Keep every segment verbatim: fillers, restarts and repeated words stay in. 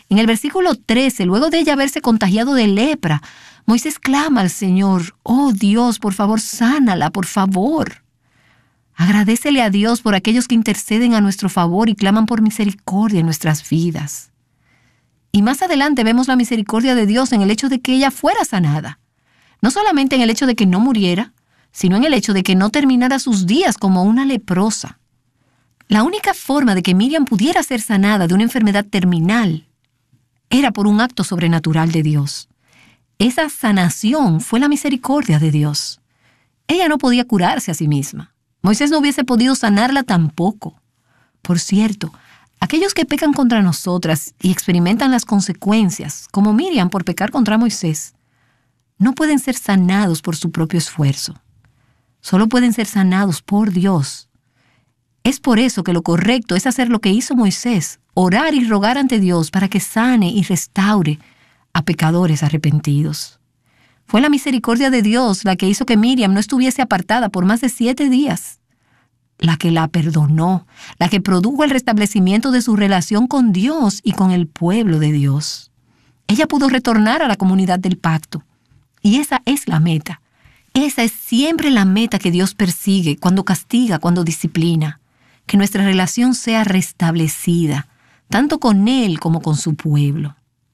En el versículo trece, luego de ella haberse contagiado de lepra, Moisés clama al Señor: «Oh Dios, por favor, sánala, por favor». Agradécele a Dios por aquellos que interceden a nuestro favor y claman por misericordia en nuestras vidas. Y más adelante vemos la misericordia de Dios en el hecho de que ella fuera sanada. No solamente en el hecho de que no muriera, sino en el hecho de que no terminara sus días como una leprosa. La única forma de que Miriam pudiera ser sanada de una enfermedad terminal era por un acto sobrenatural de Dios. Esa sanación fue la misericordia de Dios. Ella no podía curarse a sí misma. Moisés no hubiese podido sanarla tampoco. Por cierto, aquellos que pecan contra nosotras y experimentan las consecuencias, como Miriam por pecar contra Moisés, no pueden ser sanados por su propio esfuerzo. Solo pueden ser sanados por Dios. Es por eso que lo correcto es hacer lo que hizo Moisés, orar y rogar ante Dios para que sane y restaure a pecadores arrepentidos. Fue la misericordia de Dios la que hizo que Miriam no estuviese apartada por más de siete días, la que la perdonó, la que produjo el restablecimiento de su relación con Dios y con el pueblo de Dios. Ella pudo retornar a la comunidad del pacto. Y esa es la meta. Esa es siempre la meta que Dios persigue cuando castiga, cuando disciplina. Que nuestra relación sea restablecida, tanto con Él como con su pueblo.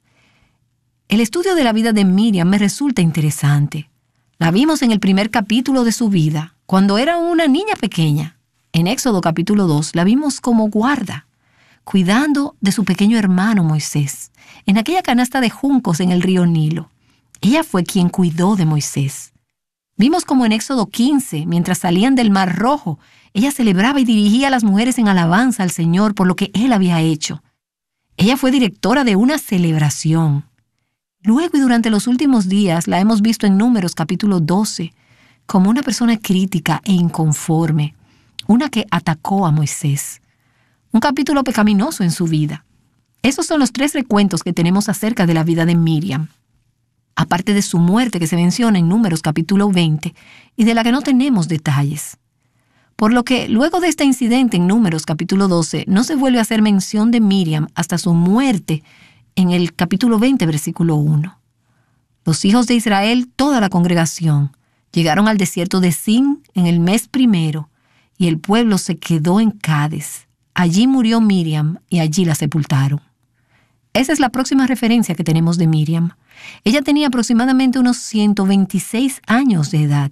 El estudio de la vida de Miriam me resulta interesante. La vimos en el primer capítulo de su vida, cuando era una niña pequeña. En Éxodo capítulo dos la vimos como guarda, cuidando de su pequeño hermano Moisés, en aquella canasta de juncos en el río Nilo. Ella fue quien cuidó de Moisés. Vimos como en Éxodo quince, mientras salían del Mar Rojo, ella celebraba y dirigía a las mujeres en alabanza al Señor por lo que Él había hecho. Ella fue directora de una celebración. Luego y durante los últimos días la hemos visto en Números capítulo doce como una persona crítica e inconforme, una que atacó a Moisés. Un capítulo pecaminoso en su vida. Esos son los tres recuentos que tenemos acerca de la vida de Miriam. Aparte de su muerte que se menciona en Números capítulo veinte y de la que no tenemos detalles. Por lo que luego de este incidente en Números capítulo doce no se vuelve a hacer mención de Miriam hasta su muerte en el capítulo veinte versículo uno. Los hijos de Israel, toda la congregación, llegaron al desierto de Zin en el mes primero y el pueblo se quedó en Cades. Allí murió Miriam y allí la sepultaron. Esa es la próxima referencia que tenemos de Miriam. Ella tenía aproximadamente unos ciento veintiséis años de edad.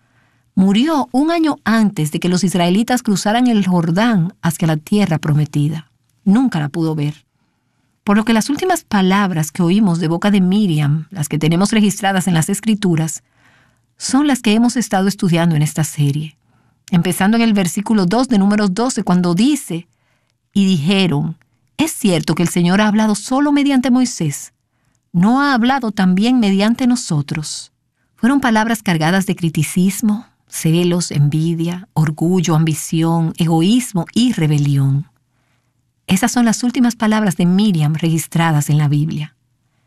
Murió un año antes de que los israelitas cruzaran el Jordán hacia la tierra prometida. Nunca la pudo ver. Por lo que las últimas palabras que oímos de boca de Miriam, las que tenemos registradas en las Escrituras, son las que hemos estado estudiando en esta serie. Empezando en el versículo dos de Números doce, cuando dice: «Y dijeron, es cierto que el Señor ha hablado solo mediante Moisés. ¿No ha hablado también mediante nosotros?» Fueron palabras cargadas de criticismo, celos, envidia, orgullo, ambición, egoísmo y rebelión. Esas son las últimas palabras de Miriam registradas en la Biblia.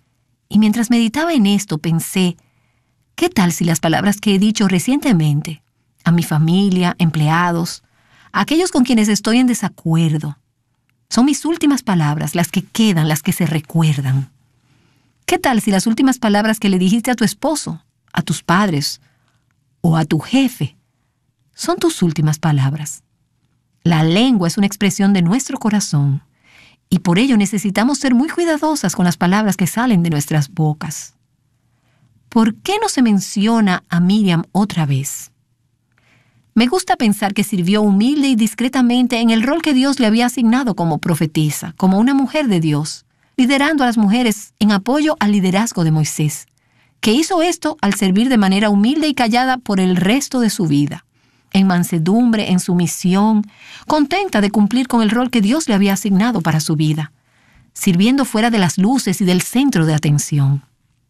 Y mientras meditaba en esto, pensé, ¿qué tal si las palabras que he dicho recientemente, a mi familia, empleados, a aquellos con quienes estoy en desacuerdo, son mis últimas palabras, las que quedan, las que se recuerdan? ¿Qué tal si las últimas palabras que le dijiste a tu esposo, a tus padres o a tu jefe son tus últimas palabras? La lengua es una expresión de nuestro corazón y por ello necesitamos ser muy cuidadosas con las palabras que salen de nuestras bocas. ¿Por qué no se menciona a Miriam otra vez? Me gusta pensar que sirvió humilde y discretamente en el rol que Dios le había asignado como profetisa, como una mujer de Dios, liderando a las mujeres en apoyo al liderazgo de Moisés, que hizo esto al servir de manera humilde y callada por el resto de su vida, en mansedumbre, en sumisión, contenta de cumplir con el rol que Dios le había asignado para su vida, sirviendo fuera de las luces y del centro de atención.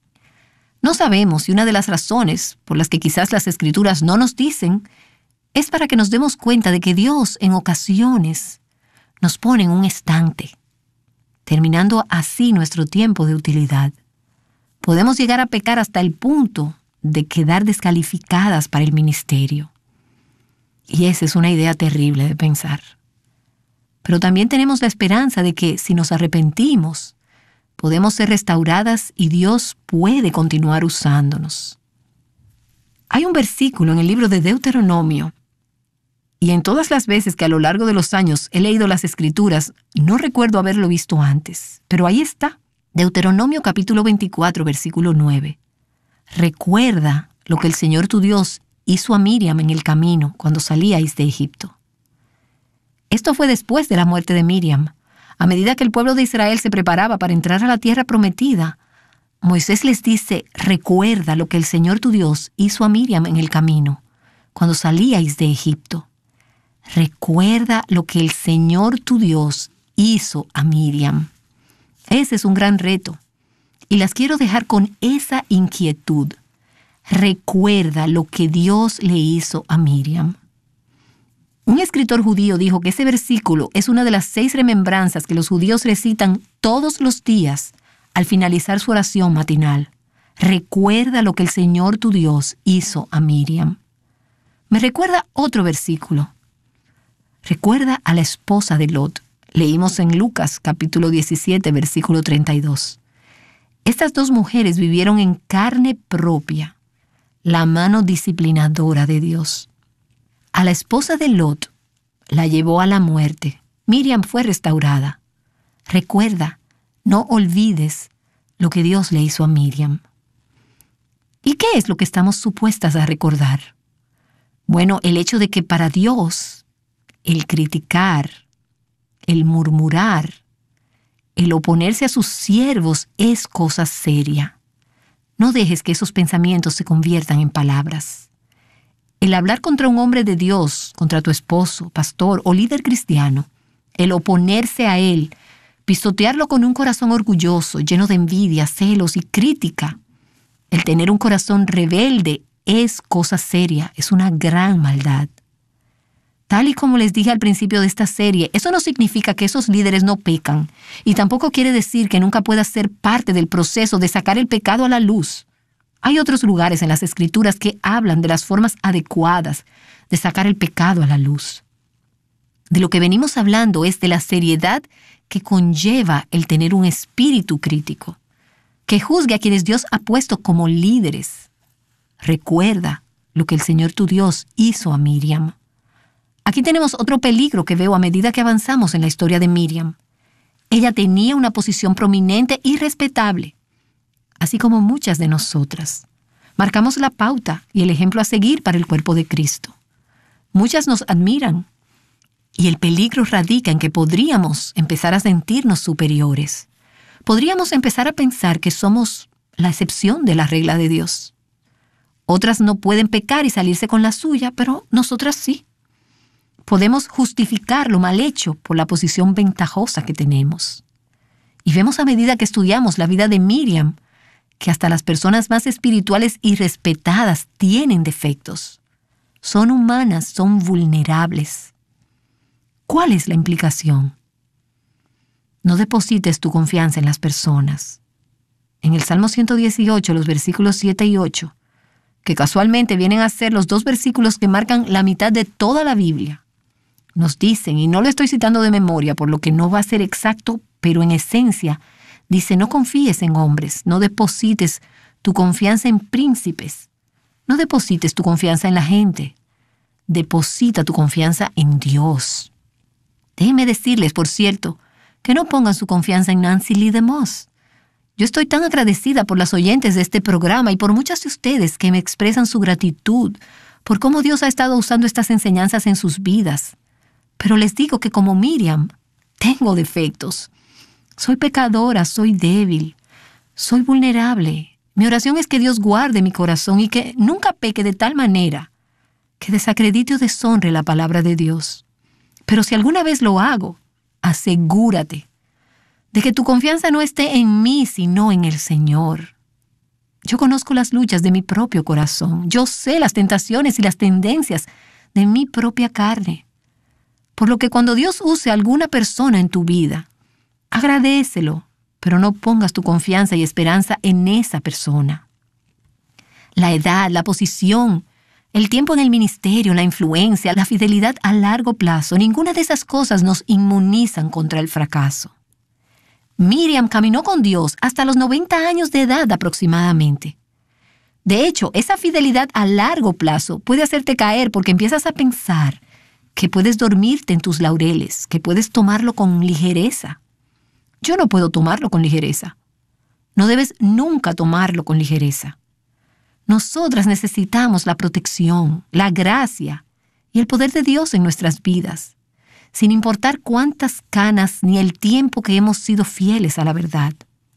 No sabemos si una de las razones por las que quizás las Escrituras no nos dicen es para que nos demos cuenta de que Dios en ocasiones nos pone en un estante, terminando así nuestro tiempo de utilidad. Podemos llegar a pecar hasta el punto de quedar descalificadas para el ministerio. Y esa es una idea terrible de pensar. Pero también tenemos la esperanza de que si nos arrepentimos, podemos ser restauradas y Dios puede continuar usándonos. Hay un versículo en el libro de Deuteronomio, y en todas las veces que a lo largo de los años he leído las Escrituras, no recuerdo haberlo visto antes, pero ahí está, Deuteronomio capítulo veinticuatro, versículo nueve. Recuerda lo que el Señor tu Dios hizo a Miriam en el camino cuando salíais de Egipto. Esto fue después de la muerte de Miriam. A medida que el pueblo de Israel se preparaba para entrar a la tierra prometida, Moisés les dice, recuerda lo que el Señor tu Dios hizo a Miriam en el camino cuando salíais de Egipto. Recuerda lo que el Señor tu Dios hizo a Miriam. Ese es un gran reto. Y las quiero dejar con esa inquietud. Recuerda lo que Dios le hizo a Miriam. Un escritor judío dijo que ese versículo es una de las seis remembranzas que los judíos recitan todos los días al finalizar su oración matinal. Recuerda lo que el Señor tu Dios hizo a Miriam. Me recuerda otro versículo. Recuerda a la esposa de Lot. Leímos en Lucas capítulo diecisiete, versículo treinta y dos. Estas dos mujeres vivieron en carne propia la mano disciplinadora de Dios. A la esposa de Lot la llevó a la muerte. Miriam fue restaurada. Recuerda, no olvides lo que Dios le hizo a Miriam. ¿Y qué es lo que estamos supuestas a recordar? Bueno, el hecho de que para Dios el criticar, el murmurar, el oponerse a sus siervos es cosa seria. No dejes que esos pensamientos se conviertan en palabras. El hablar contra un hombre de Dios, contra tu esposo, pastor o líder cristiano, el oponerse a él, pisotearlo con un corazón orgulloso, lleno de envidia, celos y crítica, el tener un corazón rebelde es cosa seria, es una gran maldad. Tal y como les dije al principio de esta serie, eso no significa que esos líderes no pecan, y tampoco quiere decir que nunca puedas ser parte del proceso de sacar el pecado a la luz. Hay otros lugares en las Escrituras que hablan de las formas adecuadas de sacar el pecado a la luz. De lo que venimos hablando es de la seriedad que conlleva el tener un espíritu crítico, que juzgue a quienes Dios ha puesto como líderes. Recuerda lo que el Señor tu Dios hizo a Miriam. Aquí tenemos otro peligro que veo a medida que avanzamos en la historia de Miriam. Ella tenía una posición prominente y respetable, así como muchas de nosotras. Marcamos la pauta y el ejemplo a seguir para el cuerpo de Cristo. Muchas nos admiran, y el peligro radica en que podríamos empezar a sentirnos superiores. Podríamos empezar a pensar que somos la excepción de la regla de Dios. Otras no pueden pecar y salirse con la suya, pero nosotras sí. Podemos justificar lo mal hecho por la posición ventajosa que tenemos. Y vemos a medida que estudiamos la vida de Miriam, que hasta las personas más espirituales y respetadas tienen defectos. Son humanas, son vulnerables. ¿Cuál es la implicación? No deposites tu confianza en las personas. En el Salmo ciento dieciocho, los versículos siete y ocho, que casualmente vienen a ser los dos versículos que marcan la mitad de toda la Biblia, nos dicen, y no lo estoy citando de memoria, por lo que no va a ser exacto, pero en esencia, dice, no confíes en hombres, no deposites tu confianza en príncipes, no deposites tu confianza en la gente, deposita tu confianza en Dios. Déjenme decirles, por cierto, que no pongan su confianza en Nancy Lee DeMoss. Yo estoy tan agradecida por las oyentes de este programa y por muchas de ustedes que me expresan su gratitud por cómo Dios ha estado usando estas enseñanzas en sus vidas. Pero les digo que como Miriam, tengo defectos. Soy pecadora, soy débil, soy vulnerable. Mi oración es que Dios guarde mi corazón y que nunca peque de tal manera que desacredite o deshonre la palabra de Dios. Pero si alguna vez lo hago, asegúrate de que tu confianza no esté en mí, sino en el Señor. Yo conozco las luchas de mi propio corazón. Yo sé las tentaciones y las tendencias de mi propia carne. Por lo que cuando Dios use a alguna persona en tu vida, agradécelo, pero no pongas tu confianza y esperanza en esa persona. La edad, la posición, el tiempo en el ministerio, la influencia, la fidelidad a largo plazo, ninguna de esas cosas nos inmunizan contra el fracaso. Miriam caminó con Dios hasta los noventa años de edad aproximadamente. De hecho, esa fidelidad a largo plazo puede hacerte caer porque empiezas a pensar que puedes dormirte en tus laureles, que puedes tomarlo con ligereza. Yo no puedo tomarlo con ligereza. No debes nunca tomarlo con ligereza. Nosotras necesitamos la protección, la gracia y el poder de Dios en nuestras vidas, sin importar cuántas canas ni el tiempo que hemos sido fieles a la verdad.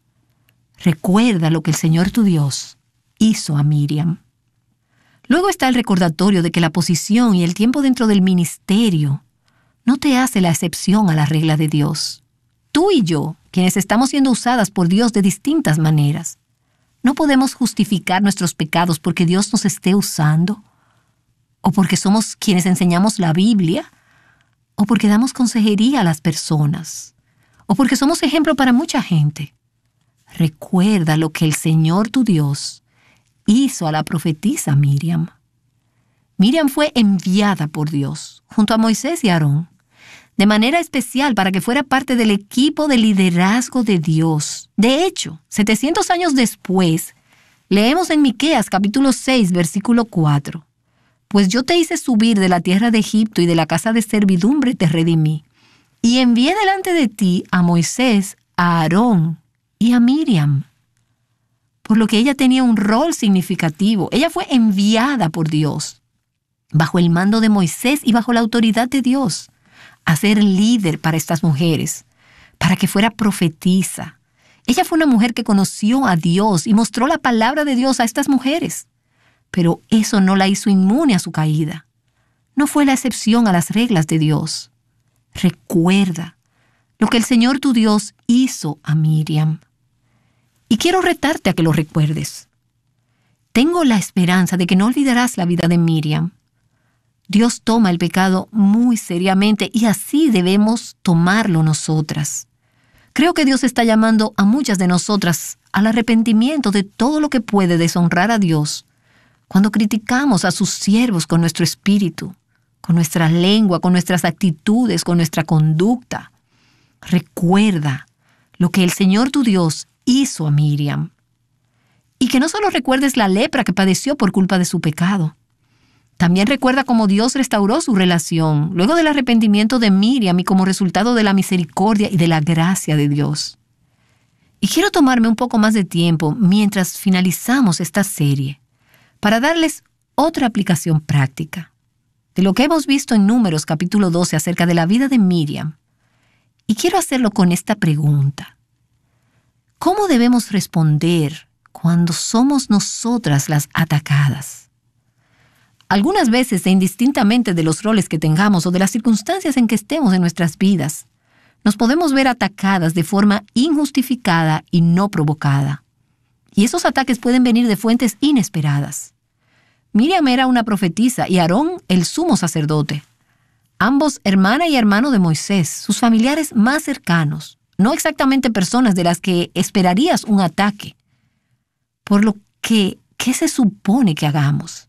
Recuerda lo que el Señor tu Dios hizo a Miriam. Luego está el recordatorio de que la posición y el tiempo dentro del ministerio no te hace la excepción a la regla de Dios. Tú y yo, quienes estamos siendo usadas por Dios de distintas maneras, no podemos justificar nuestros pecados porque Dios nos esté usando, o porque somos quienes enseñamos la Biblia, o porque damos consejería a las personas, o porque somos ejemplo para mucha gente. Recuerda lo que el Señor tu Dios hizo a la profetisa Miriam. Miriam fue enviada por Dios, junto a Moisés y Aarón, de manera especial para que fuera parte del equipo de liderazgo de Dios. De hecho, setecientos años después, leemos en Miqueas capítulo seis, versículo cuatro. Pues yo te hice subir de la tierra de Egipto y de la casa de servidumbre te redimí, y envié delante de ti a Moisés, a Aarón y a Miriam. Por lo que ella tenía un rol significativo. Ella fue enviada por Dios, bajo el mando de Moisés y bajo la autoridad de Dios, a ser líder para estas mujeres, para que fuera profetisa. Ella fue una mujer que conoció a Dios y mostró la palabra de Dios a estas mujeres. Pero eso no la hizo inmune a su caída. No fue la excepción a las reglas de Dios. Recuerda lo que el Señor tu Dios hizo a Miriam. Y quiero retarte a que lo recuerdes. Tengo la esperanza de que no olvidarás la vida de Miriam. Dios toma el pecado muy seriamente y así debemos tomarlo nosotras. Creo que Dios está llamando a muchas de nosotras al arrepentimiento de todo lo que puede deshonrar a Dios cuando criticamos a sus siervos con nuestro espíritu, con nuestra lengua, con nuestras actitudes, con nuestra conducta. Recuerda lo que el Señor tu Dios hizo a Miriam. Y que no solo recuerdes la lepra que padeció por culpa de su pecado. También recuerda cómo Dios restauró su relación luego del arrepentimiento de Miriam y como resultado de la misericordia y de la gracia de Dios. Y quiero tomarme un poco más de tiempo mientras finalizamos esta serie para darles otra aplicación práctica de lo que hemos visto en Números capítulo doce acerca de la vida de Miriam. Y quiero hacerlo con esta pregunta. ¿Cómo debemos responder cuando somos nosotras las atacadas? Algunas veces, e indistintamente de los roles que tengamos o de las circunstancias en que estemos en nuestras vidas, nos podemos ver atacadas de forma injustificada y no provocada. Y esos ataques pueden venir de fuentes inesperadas. Miriam era una profetisa y Aarón el sumo sacerdote. Ambos hermana y hermano de Moisés, sus familiares más cercanos, no exactamente personas de las que esperarías un ataque. Por lo que, ¿qué se supone que hagamos?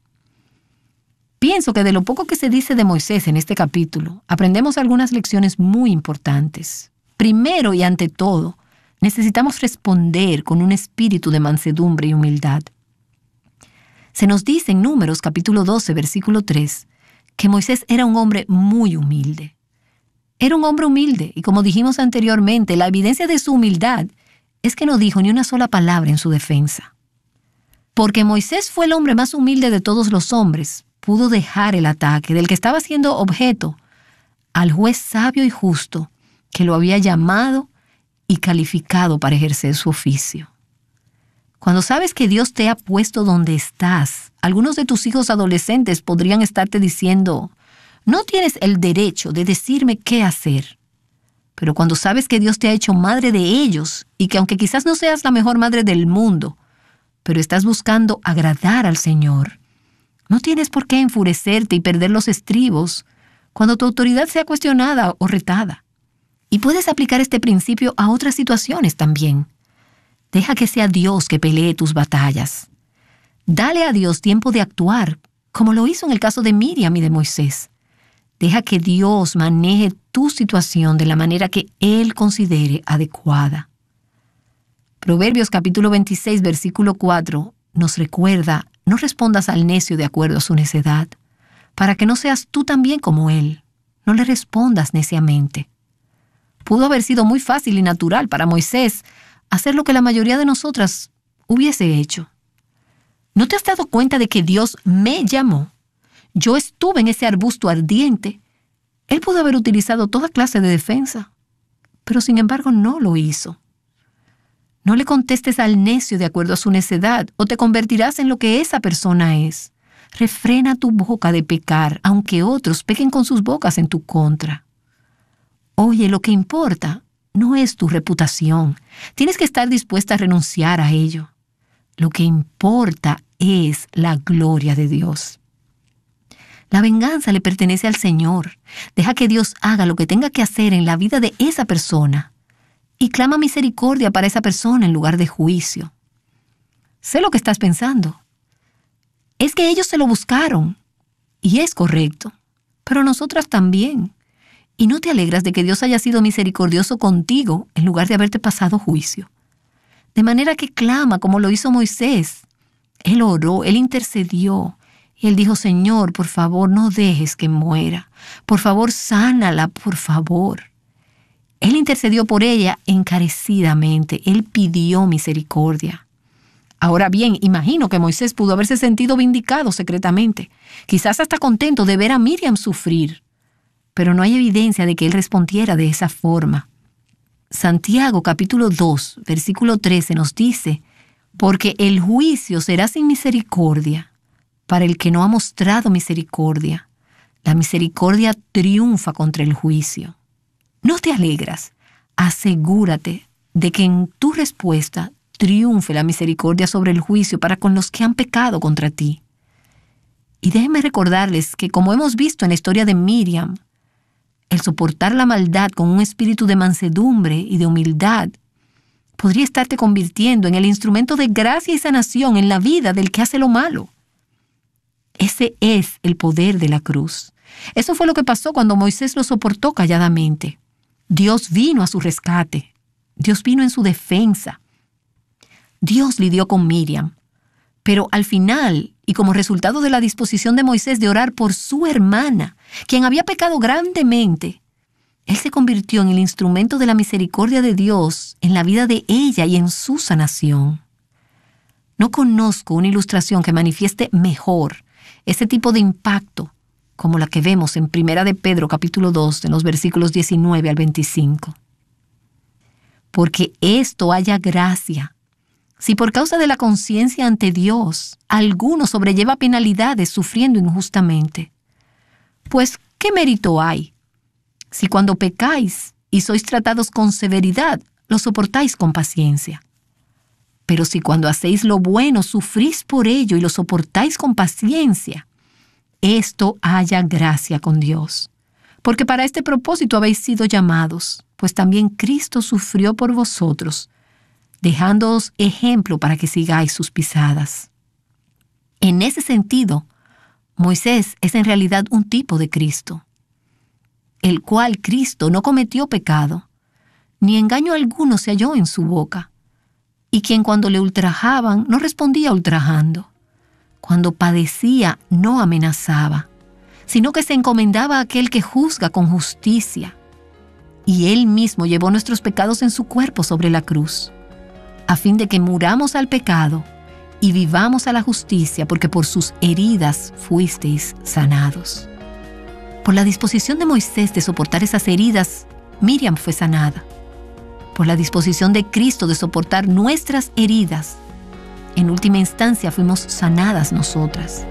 Pienso que de lo poco que se dice de Moisés en este capítulo, aprendemos algunas lecciones muy importantes. Primero y ante todo, necesitamos responder con un espíritu de mansedumbre y humildad. Se nos dice en Números capítulo doce, versículo tres, que Moisés era un hombre muy humilde. Era un hombre humilde, y como dijimos anteriormente, la evidencia de su humildad es que no dijo ni una sola palabra en su defensa. Porque Moisés fue el hombre más humilde de todos los hombres, pudo dejar el ataque del que estaba siendo objeto al juez sabio y justo que lo había llamado y calificado para ejercer su oficio. Cuando sabes que Dios te ha puesto donde estás, algunos de tus hijos adolescentes podrían estarte diciendo, no tienes el derecho de decirme qué hacer. Pero cuando sabes que Dios te ha hecho madre de ellos y que aunque quizás no seas la mejor madre del mundo, pero estás buscando agradar al Señor, no tienes por qué enfurecerte y perder los estribos cuando tu autoridad sea cuestionada o retada. Y puedes aplicar este principio a otras situaciones también. Deja que sea Dios que pelee tus batallas. Dale a Dios tiempo de actuar, como lo hizo en el caso de Miriam y de Moisés. Deja que Dios maneje tu situación de la manera que Él considere adecuada. Proverbios capítulo veintiséis, versículo cuatro, nos recuerda: no respondas al necio de acuerdo a su necedad, para que no seas tú también como él. No le respondas neciamente. Pudo haber sido muy fácil y natural para Moisés hacer lo que la mayoría de nosotras hubiese hecho. ¿No te has dado cuenta de que Dios me llamó? Yo estuve en ese arbusto ardiente. Él pudo haber utilizado toda clase de defensa, pero sin embargo no lo hizo. No le contestes al necio de acuerdo a su necedad, o te convertirás en lo que esa persona es. Refrena tu boca de pecar, aunque otros pequen con sus bocas en tu contra. Oye, lo que importa no es tu reputación. Tienes que estar dispuesta a renunciar a ello. Lo que importa es la gloria de Dios. La venganza le pertenece al Señor. Deja que Dios haga lo que tenga que hacer en la vida de esa persona y clama misericordia para esa persona en lugar de juicio. Sé lo que estás pensando. Es que ellos se lo buscaron, y es correcto, pero nosotras también. ¿Y no te alegras de que Dios haya sido misericordioso contigo en lugar de haberte pasado juicio? De manera que clama como lo hizo Moisés. Él oró, él intercedió, y él dijo: Señor, por favor, no dejes que muera. Por favor, sánala, por favor. Él intercedió por ella encarecidamente. Él pidió misericordia. Ahora bien, imagino que Moisés pudo haberse sentido vindicado secretamente, quizás hasta contento de ver a Miriam sufrir, pero no hay evidencia de que él respondiera de esa forma. Santiago capítulo dos, versículo trece nos dice: porque el juicio será sin misericordia para el que no ha mostrado misericordia. La misericordia triunfa contra el juicio. ¿No te alegras? Asegúrate de que en tu respuesta triunfe la misericordia sobre el juicio para con los que han pecado contra ti. Y déjenme recordarles que, como hemos visto en la historia de Miriam, el soportar la maldad con un espíritu de mansedumbre y de humildad podría estarte convirtiendo en el instrumento de gracia y sanación en la vida del que hace lo malo. Ese es el poder de la cruz. Eso fue lo que pasó cuando Moisés lo soportó calladamente. Dios vino a su rescate. Dios vino en su defensa. Dios lidió con Miriam, pero al final, y como resultado de la disposición de Moisés de orar por su hermana, quien había pecado grandemente, él se convirtió en el instrumento de la misericordia de Dios en la vida de ella y en su sanación. No conozco una ilustración que manifieste mejor ese tipo de impacto como la que vemos en Primera de Pedro capítulo dos, en los versículos diecinueve al veinticinco. Porque esto haya gracia. Si por causa de la conciencia ante Dios, alguno sobrelleva penalidades sufriendo injustamente, pues, ¿qué mérito hay? Si cuando pecáis y sois tratados con severidad, lo soportáis con paciencia. Pero si cuando hacéis lo bueno sufrís por ello y lo soportáis con paciencia, esto haya gracia con Dios. Porque para este propósito habéis sido llamados, pues también Cristo sufrió por vosotros, dejándoos ejemplo para que sigáis sus pisadas. En ese sentido, Moisés es en realidad un tipo de Cristo, el cual Cristo no cometió pecado, ni engaño alguno se halló en su boca, y quien cuando le ultrajaban no respondía ultrajando, cuando padecía no amenazaba, sino que se encomendaba a aquel que juzga con justicia, y él mismo llevó nuestros pecados en su cuerpo sobre la cruz, a fin de que muramos al pecado y vivamos a la justicia, porque por sus heridas fuisteis sanados. Por la disposición de Moisés de soportar esas heridas, Miriam fue sanada. Por la disposición de Cristo de soportar nuestras heridas, en última instancia fuimos sanadas nosotras.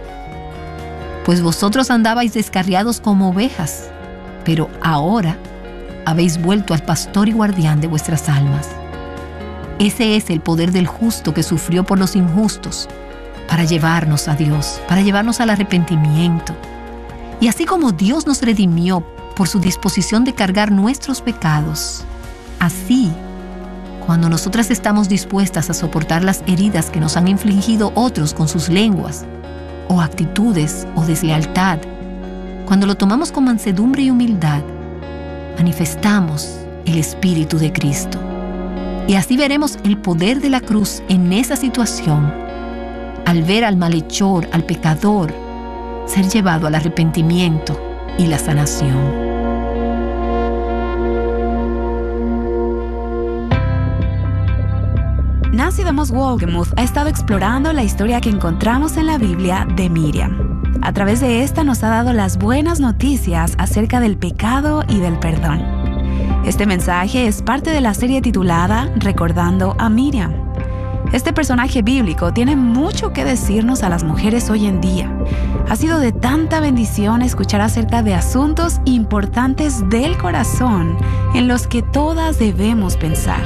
Pues vosotros andabais descarriados como ovejas, pero ahora habéis vuelto al pastor y guardián de vuestras almas. Ese es el poder del justo que sufrió por los injustos, para llevarnos a Dios, para llevarnos al arrepentimiento. Y así como Dios nos redimió por su disposición de cargar nuestros pecados, así, cuando nosotras estamos dispuestas a soportar las heridas que nos han infligido otros con sus lenguas, o actitudes, o deslealtad, cuando lo tomamos con mansedumbre y humildad, manifestamos el Espíritu de Cristo. Y así veremos el poder de la cruz en esa situación, al ver al malhechor, al pecador, ser llevado al arrepentimiento y la sanación. Nancy DeMoss Wolgemuth ha estado explorando la historia que encontramos en la Biblia de Miriam. A través de esta nos ha dado las buenas noticias acerca del pecado y del perdón. Este mensaje es parte de la serie titulada Recordando a Miriam. Este personaje bíblico tiene mucho que decirnos a las mujeres hoy en día. Ha sido de tanta bendición escuchar acerca de asuntos importantes del corazón en los que todas debemos pensar.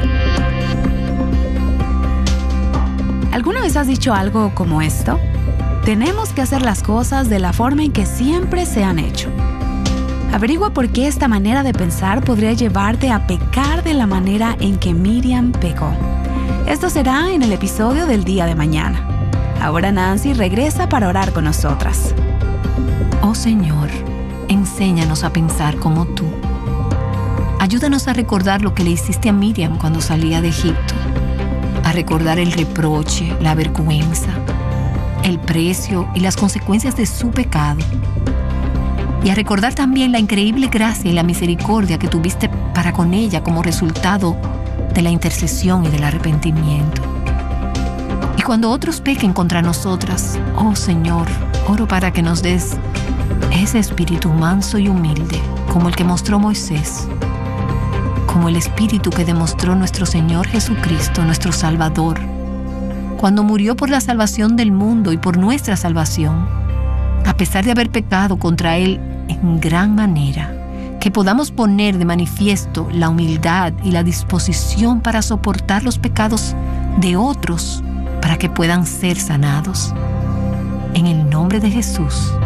¿Alguna vez has dicho algo como esto? Tenemos que hacer las cosas de la forma en que siempre se han hecho. Averigua por qué esta manera de pensar podría llevarte a pecar de la manera en que Miriam pecó. Esto será en el episodio del día de mañana. Ahora Nancy regresa para orar con nosotras. Oh Señor, enséñanos a pensar como tú. Ayúdanos a recordar lo que le hiciste a Miriam cuando salía de Egipto. A recordar el reproche, la vergüenza, el precio y las consecuencias de su pecado. Y a recordar también la increíble gracia y la misericordia que tuviste para con ella como resultado de la intercesión y del arrepentimiento. Y cuando otros pequen contra nosotras, oh Señor, oro para que nos des ese espíritu manso y humilde, como el que mostró Moisés, como el espíritu que demostró nuestro Señor Jesucristo, nuestro Salvador, cuando murió por la salvación del mundo y por nuestra salvación, a pesar de haber pecado contra Él en gran manera, que podamos poner de manifiesto la humildad y la disposición para soportar los pecados de otros para que puedan ser sanados. En el nombre de Jesús.